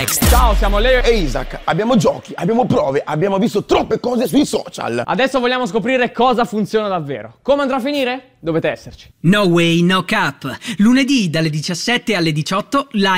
Next. Ciao, siamo Leo E Isaac, abbiamo giochi, abbiamo prove, abbiamo visto troppe cose sui social. Adesso vogliamo scoprire cosa funziona davvero. Come andrà a finire? Dovete esserci. No Way No Cap. Lunedì dalle 17 alle 18 live